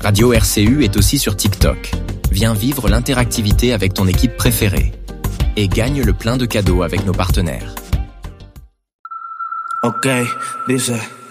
Radio RCU est aussi sur TikTok. Viens vivre l'interactivité avec ton équipe préférée. Et gagne le plein de cadeaux avec nos partenaires. Ok, dice...